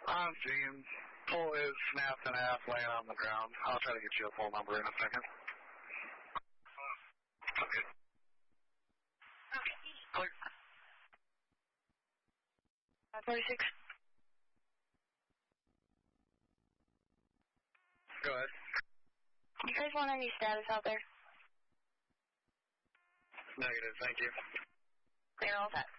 I'm Gene. Pole is snapped in half, laying on the ground. I'll try to get you a full number in a second. Okay. Clear. 46. Go ahead. You guys want any status out there? Negative, thank you. Clear all that.